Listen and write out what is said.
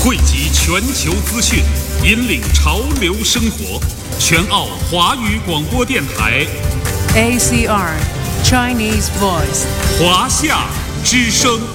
汇集全球资讯，引领潮流生活。全澳华语广播电台 ACR Chinese Voice 华夏之声。